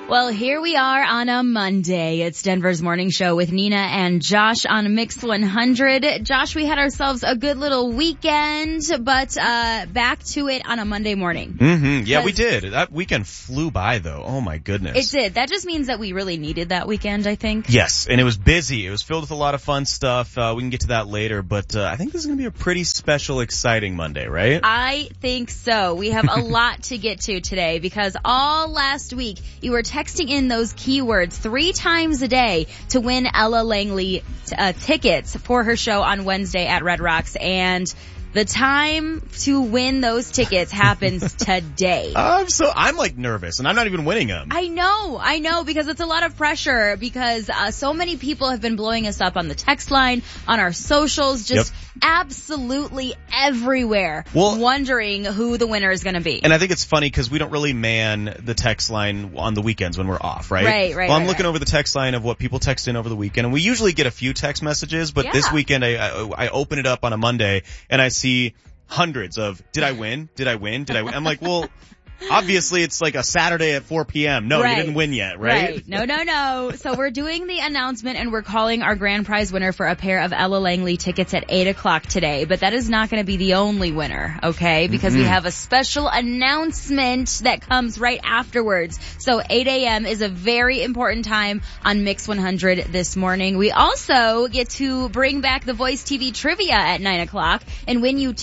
Well, here we are on a Monday. It's Denver's Morning Show with Nina and Josh on Mix 100. Josh, we had ourselves a good little weekend, but back to it on a Monday morning. Mm-hmm. Yeah, we did. That weekend flew by, though. Oh, my goodness. It did. That just means that we really needed that weekend, I think. Yes, and it was busy. It was filled with a lot of fun stuff. We can get to that later, but I think this is going to be a pretty special, exciting Monday, right? I think so. We have a lot to get to today because all last week you were texting in those keywords 3 times a day to win Ella Langley tickets for her show on Wednesday at Red Rocks, and the time to win those tickets happens today. I'm like nervous, and I'm not even winning them. I know, because it's a lot of pressure because so many people have been blowing us up on the text line, on our socials, just absolutely everywhere, wondering who the winner is going to be. And I think it's funny because we don't really man the text line on the weekends when we're off, right? Right. Well, I'm looking over the text line of what people text in over the weekend, and we usually get a few text messages, but this weekend I open it up on a Monday, and I see hundreds of, did I win? I'm like, well, obviously it's like a Saturday at 4 p.m. No, you didn't win yet, right? No. So we're doing the announcement and we're calling our grand prize winner for a pair of Ella Langley tickets at 8 o'clock today. But that is not going to be the only winner, okay? Because we have a special announcement that comes right afterwards. So 8 a.m. is a very important time on Mix 100 this morning. We also get to bring back the Voice TV trivia at 9 o'clock and win you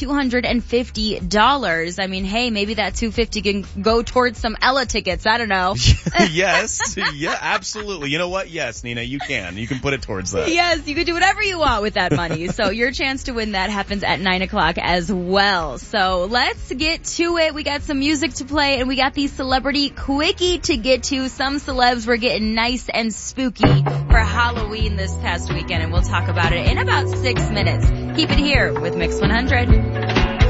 $250. I mean, hey, maybe that $250 can go towards some Ella tickets. I don't know. Yes. Yeah, absolutely. You know what? Yes, Nina, you can. You can put it towards that. Yes, you can do whatever you want with that money. So your chance to win that happens at 9 o'clock as well. So let's get to it. We got some music to play and we got the celebrity quickie to get to. Some celebs were getting nice and spooky for Halloween this past weekend, and we'll talk about it in about 6 minutes. Keep it here with Mix 100.